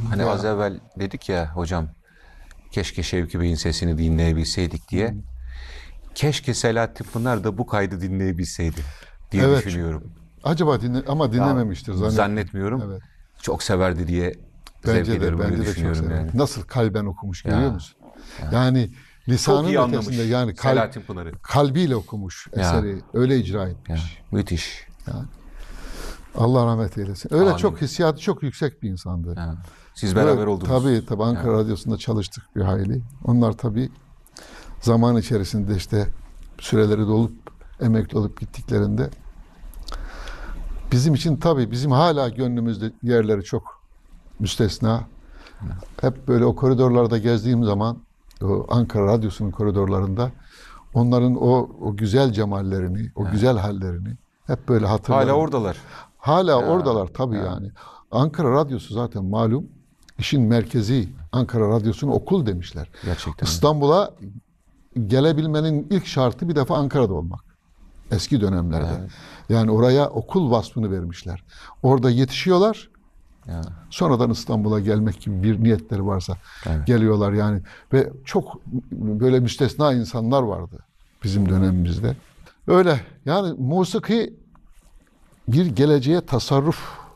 Hani Ya. az evvel dedik ya hocam, keşke Şevki Bey'in sesini dinleyebilseydik diye. Keşke Selahattin Pınar da bu kaydı dinleyebilseydi diye Evet. düşünüyorum. Acaba ama Ya dinlememiştir zannetmiyorum. zannetmiyorum. Evet. Çok severdi diye zevk Bence de ediyorum, öyle bence de çok düşünüyorum severdi. yani. Nasıl kalben okumuş görüyor Ya, musun? ya. Yani Çok lisanın iyi ötesinde anlamış yani Selahattin Pınar'ı. kalbiyle okumuş Ya, eseri. Öyle icra ya. etmiş. Müthiş. Yani Allah rahmet eylesin. Öyle Amin. çok hissiyatı çok yüksek bir insandı. Ya. Siz Böyle beraber oldunuz. tabii Ankara Ya. Radyosu'nda çalıştık bir hayli. Onlar tabii zaman içerisinde işte süreleri dolup emekli olup gittiklerinde bizim için tabii bizim hala gönlümüzde yerleri çok müstesna. Hep böyle o koridorlarda gezdiğim zaman o Ankara Radyosu'nun koridorlarında onların o güzel cemallerini, o güzel hallerini hep böyle Hala hatırlarım. oradalar. Hala Ya, oradalar tabii ya. yani. Ankara Radyosu zaten malum işin merkezi. Ankara Radyosu'nu okul demişler. Gerçekten öyle. İstanbul'a gelebilmenin ilk şartı bir defa Ankara'da olmak. Eski dönemlerde. Evet. Yani oraya okul vasfını vermişler. Orada yetişiyorlar. Ya, Sonradan İstanbul'a gelmek gibi bir niyetleri varsa evet. geliyorlar yani. Ve çok böyle müstesna insanlar vardı bizim dönemimizde. Öyle yani musiki bir geleceğe tasarruf